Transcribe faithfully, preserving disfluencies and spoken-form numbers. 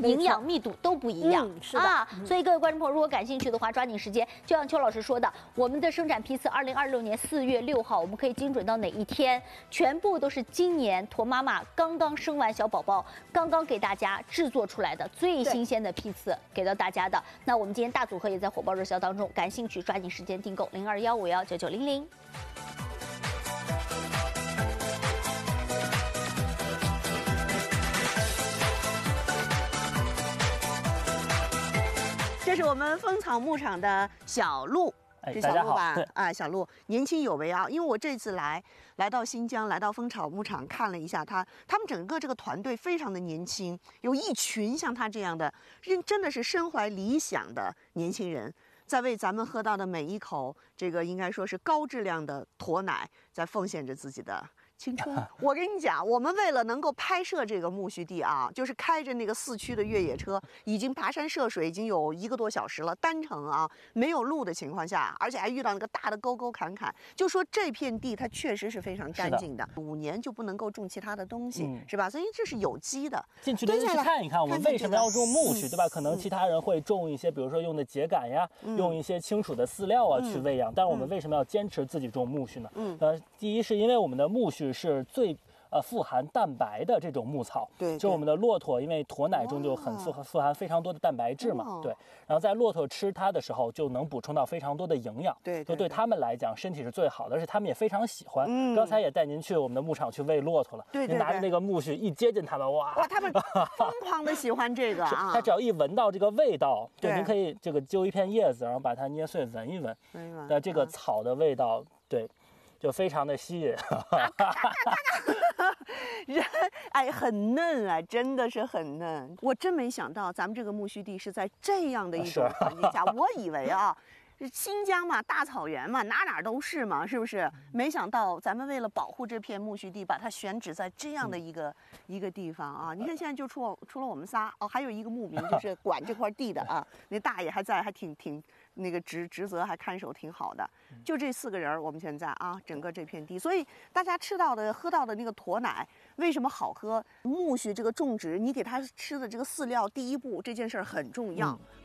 营养密度都不一样。 嗯、是的啊， 嗯、 所以各位观众朋友，如果感兴趣的话，抓紧时间。就像邱老师说的，我们的生产批次，二零二六年四月六号，我们可以精准到哪一天，全部都是今年驼妈妈刚刚生完小宝宝，刚刚给大家制作出来的最新鲜的批次给到大家的。那我们今天大组合也在火爆热销当中，感兴趣抓紧时间订购零二幺五幺九九零零。 这是我们蜂草牧场的小鹿。是小鹿吧？啊，小鹿年轻有为啊！因为我这次来来到新疆，来到蜂草牧场看了一下他，他们整个这个团队非常的年轻，有一群像他这样的人，真的是身怀理想的年轻人，在为咱们喝到的每一口这个应该说是高质量的驼奶，在奉献着自己的青春。我跟你讲，我们为了能够拍摄这个苜蓿地啊，就是开着那个四驱的越野车，已经跋山涉水，已经有一个多小时了，单程啊，没有路的情况下，而且还遇到那个大的沟沟坎坎，就说这片地它确实是非常干净的，五年就不能够种其他的东西，嗯、是吧？所以这是有机的。 进去的人去看一看，我们为什么要种苜蓿，对吧？可能其他人会种一些，比如说用的秸秆呀，嗯、用一些清楚的饲料啊、嗯、去喂养，但是我们为什么要坚持自己种苜蓿呢？嗯，呃，第一是因为我们的苜蓿是最呃，富含蛋白的这种牧草， 对， 就我们的骆驼，因为驼奶中就很富含富含非常多的蛋白质嘛，对。然后在骆驼吃它的时候，就能补充到非常多的营养， 对， 就对他们来讲，身体是最好的，而且他们也非常喜欢。嗯，刚才也带您去我们的牧场去喂骆驼了， 对， 您拿着那个苜蓿一接近他们，哇， 哇，他们疯狂的喜欢这个啊！ 他只要一闻到这个味道，对，您可以这个揪一片叶子，然后把它捏碎闻一闻，那这个草的味道，对。就非常的吸引， 人哎很嫩啊，真的是很嫩。我真没想到咱们这个苜蓿地是在这样的一种环境下，我以为啊。新疆嘛，大草原嘛，哪哪都是嘛，是不是？没想到咱们为了保护这片苜蓿地，把它选址在这样的一个、嗯、一个地方啊！你看现在就除除了我们仨哦，还有一个牧民就是管这块地的啊，那大爷还在，还挺挺那个职职责还看守挺好的。就这四个人，我们现在啊，整个这片地，所以大家吃到的、喝到的那个驼奶为什么好喝？苜蓿这个种植，你给它吃的这个饲料，第一步这件事儿很重要。嗯